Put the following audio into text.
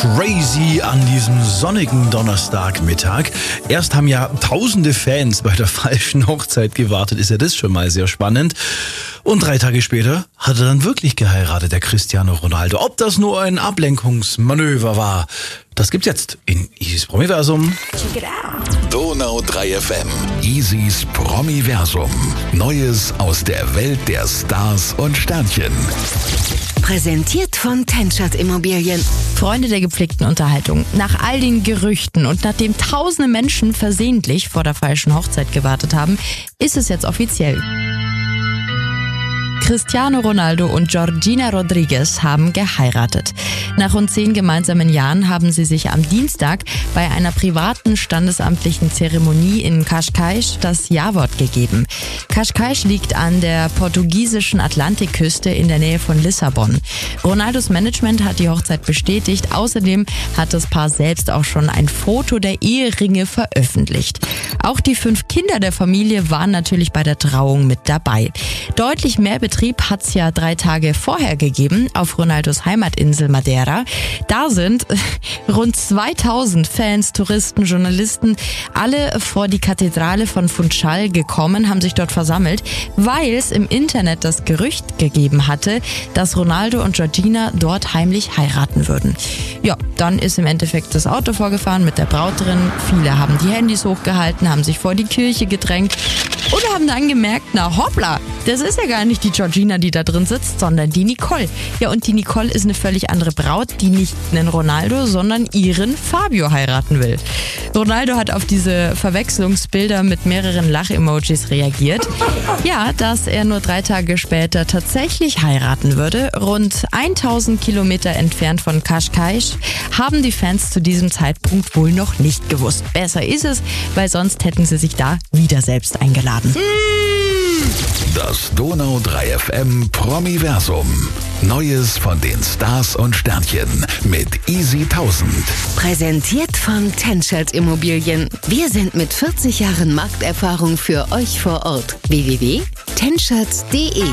crazy an diesem sonnigen Donnerstagmittag. Erst haben ja tausende Fans bei der falschen Hochzeit gewartet, ist ja das schon mal sehr spannend. Und 3 Tage später hat er dann wirklich geheiratet, der Cristiano Ronaldo. Ob das nur ein Ablenkungsmanöver war, das gibt's jetzt in Isis Promiversum. Donau 3 FM, Isis Promiversum. Neues aus der Welt der Stars und Sternchen. Präsentiert von TenShot Immobilien. Freunde der gepflegten Unterhaltung. Nach all den Gerüchten und nachdem tausende Menschen versehentlich vor der falschen Hochzeit gewartet haben, ist es jetzt offiziell. Cristiano Ronaldo und Georgina Rodriguez haben geheiratet. Nach rund 10 gemeinsamen Jahren haben sie sich am Dienstag bei einer privaten standesamtlichen Zeremonie in Cascais das Ja-Wort gegeben. Cascais liegt an der portugiesischen Atlantikküste in der Nähe von Lissabon. Ronaldos Management hat die Hochzeit bestätigt. Außerdem hat das Paar selbst auch schon ein Foto der Eheringe veröffentlicht. Auch die 5 Kinder der Familie waren natürlich bei der Trauung mit dabei. Deutlich mehr Betrieb hat es ja 3 Tage vorher gegeben auf Ronaldos Heimatinsel Madeira. Da sind rund 2000 Fans, Touristen, Journalisten alle vor die Kathedrale von Funchal gekommen, haben sich dort versammelt, weil es im Internet das Gerücht gegeben hatte, dass Ronaldo und Georgina dort heimlich heiraten würden. Ja, dann ist im Endeffekt das Auto vorgefahren mit der Braut drin. Viele haben die Handys hochgehalten, haben sich vor die Kirche gedrängt und haben dann gemerkt, na hoppla, das ist ja gar nicht die Georgina, die da drin sitzt, sondern die Nicole. Ja, und die Nicole ist eine völlig andere Braut, die nicht einen Ronaldo, sondern ihren Fabio heiraten will. Ronaldo hat auf diese Verwechslungsbilder mit mehreren Lach-Emojis reagiert. Ja, dass er nur 3 Tage später tatsächlich heiraten würde. Rund 1000 Kilometer entfernt von Cascais haben die Fans zu diesem Zeitpunkt wohl noch nicht gewusst. Besser ist es, weil sonst hätten sie sich da wieder selbst eingeladen. Das Donau 3 FM Promiversum. Neues von den Stars und Sternchen mit Easy 1000. Präsentiert von TenShot Immobilien. Wir sind mit 40 Jahren Markterfahrung für euch vor Ort. www.tenshot.de